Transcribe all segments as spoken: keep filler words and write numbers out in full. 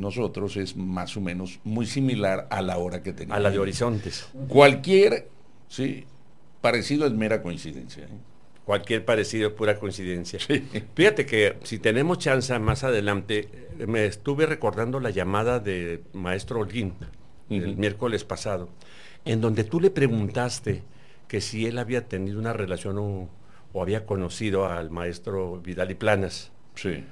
nosotros es más o menos muy similar a la hora que tenemos. A la de Horizontes. Cualquier, sí, parecido es mera coincidencia, ¿eh? Cualquier parecido es pura coincidencia. Sí. Fíjate que si tenemos chance más adelante, me estuve recordando la llamada de maestro Holguín, uh-huh, el miércoles pasado, en donde tú le preguntaste que si él había tenido una relación o, o había conocido al maestro Vidal y Planas. Sí.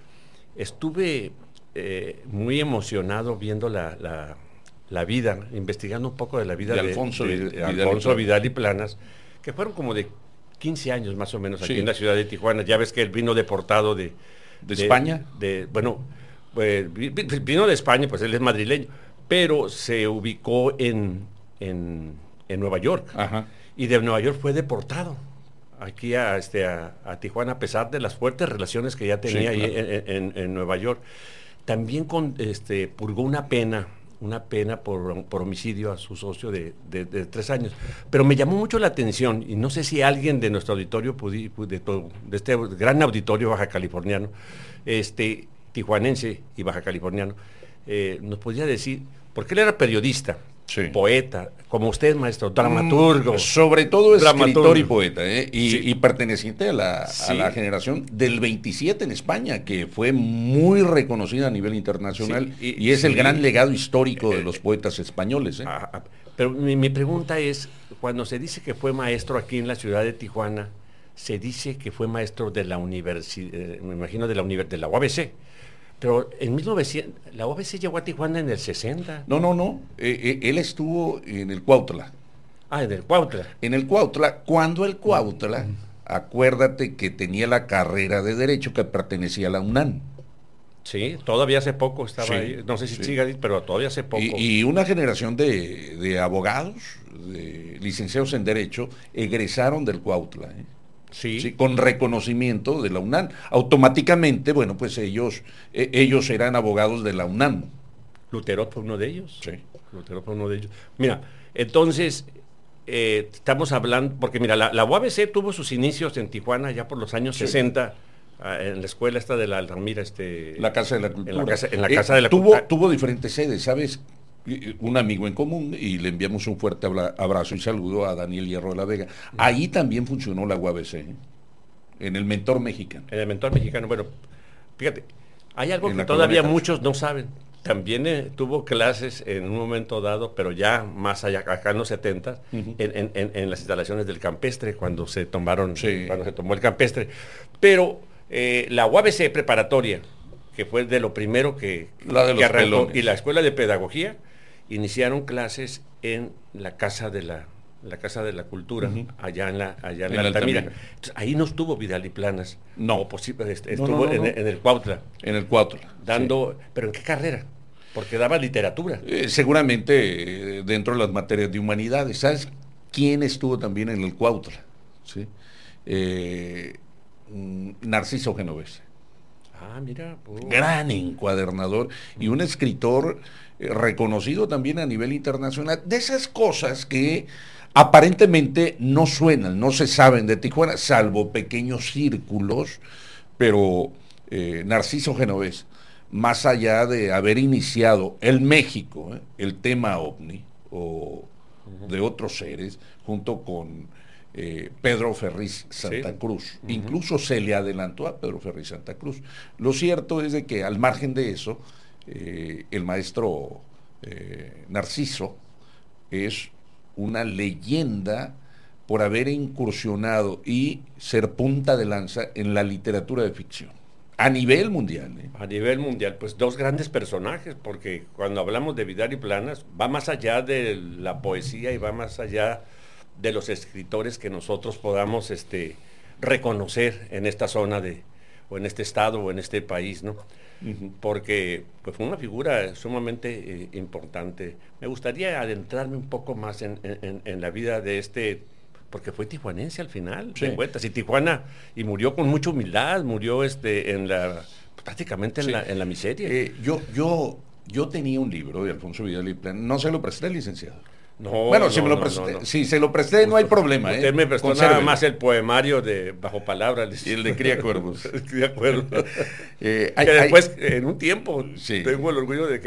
Estuve eh, muy emocionado viendo la, la, la vida, investigando un poco de la vida de de Alfonso, de, de, de Alfonso Vidal y Planas, que fueron como de quince años más o menos aquí, sí, en la ciudad de Tijuana. Ya ves que él vino deportado de... ¿De, de España? De, bueno, pues, vino de España, pues él es madrileño, pero se ubicó en, en, en Nueva York. Ajá. Y de Nueva York fue deportado aquí a, este, a, a Tijuana, a pesar de las fuertes relaciones que ya tenía, sí, ahí, claro, en, en, en Nueva York. También con, este, purgó una pena, una pena por, por homicidio a su socio de, de, de tres años. Pero me llamó mucho la atención, y no sé si alguien de nuestro auditorio, pudi, de, todo, de este gran auditorio baja californiano, este, tijuanense y baja californiano, eh, nos podría decir, porque él era periodista, sí, poeta, como usted, maestro, dramaturgo. Mm, sobre todo escritor y poeta, ¿eh? y, sí, y perteneciente a la, sí, a la generación del veintisiete en España, que fue muy reconocida a nivel internacional, sí, y, y es sí, el gran legado histórico de los poetas españoles. ¿eh? Ah, pero mi, mi pregunta es, cuando se dice que fue maestro aquí en la ciudad de Tijuana, se dice que fue maestro de la universidad, eh, me imagino de la, univers de la U A B C. Pero en mil novecientos, la U A B C llegó a Tijuana en el sesenta. No, no, no. Eh, eh, él estuvo en el Cuautla. Ah, en el Cuautla. En el Cuautla, cuando el Cuautla, mm. acuérdate que tenía la carrera de Derecho que pertenecía a la UNAM. Sí, todavía hace poco estaba sí, ahí. No sé si sí, siga ahí, pero todavía hace poco. Y, y una generación de, de abogados, de licenciados en Derecho, egresaron del Cuautla, ¿eh? Sí. Sí, con reconocimiento de la UNAM. Automáticamente, bueno, pues ellos eh, ellos eran abogados de la UNAM. Lutero fue uno de ellos. Sí. Lutero fue uno de ellos. Mira, entonces, eh, estamos hablando, porque mira, la, la U A B C tuvo sus inicios en Tijuana ya por los años sí, sesenta, en la escuela esta de la Altamira, este... La Casa de la Cultura. En la Casa, en la casa eh, de la tuvo, Cultura. Tuvo diferentes sedes, ¿sabes? Un amigo en común, y le enviamos un fuerte abrazo y saludo a Daniel Hierro de la Vega. Ahí también funcionó la U A B C, ¿eh? En el Mentor Mexicano. En el Mentor Mexicano, bueno, fíjate, hay algo en que todavía muchos no saben. También eh, tuvo clases en un momento dado, pero ya más allá, acá en los setenta, uh-huh, en, en, en las instalaciones del Campestre, cuando se tomaron, sí, cuando se tomó el Campestre. Pero eh, la U A B C preparatoria, que fue de lo primero que, la de que los arrancó, pelones, y la Escuela de Pedagogía, iniciaron clases en la Casa de la, la Casa de la Cultura, uh-huh, allá en la, allá en, en la Altamira. Altamira. Entonces, ahí no estuvo Vidal y Planas. No. Posible, est no, estuvo no, no, en, no. en el Cuautla. En el Cuautla. Dando, sí. ¿Pero en qué carrera? Porque daba literatura. Eh, seguramente eh, dentro de las materias de humanidades. ¿Sabes quién estuvo también en el Cuautla? ¿Sí? Eh, Narciso Genovese. Ah, mira. Oh. Gran encuadernador y un escritor eh, reconocido también a nivel internacional. De esas cosas que aparentemente no suenan, no se saben de Tijuana, salvo pequeños círculos, pero eh, Narciso Genovese, más allá de haber iniciado en México eh, el tema ovni o uh-huh, de otros seres, junto con Eh, Pedro Ferriz Santa sí. Cruz, uh-huh, incluso se le adelantó a Pedro Ferriz Santa Cruz. Lo cierto es de que al margen de eso, eh, el maestro eh, Narciso es una leyenda por haber incursionado y ser punta de lanza en la literatura de ficción a nivel mundial. ¿eh? A nivel mundial, pues dos grandes personajes, porque cuando hablamos de Vidal y Planas, va más allá de la poesía y va más allá de los escritores que nosotros podamos este, reconocer en esta zona de, o en este estado o en este país, ¿no? Uh-huh. Porque pues, fue una figura sumamente eh, importante. Me gustaría adentrarme un poco más en, en, en la vida de este, porque fue tijuanense al final, sí, de cuentas, y Tijuana, y murió con mucha humildad, murió este, en la, prácticamente en, sí, la, en la miseria. Eh, yo, yo, yo tenía un libro de Alfonso Vidal y Planas, no se lo presté al licenciado. No, bueno, no, si me lo no, presté, no, no. si se lo presté, no hay problema. Usted ¿eh? me prestó Consérvelo. Nada más el poemario de Bajo Palabras. Y el de Cría Cuervos. Cría Cuervos. eh, hay, que después, hay, en un tiempo, sí, tengo el orgullo de que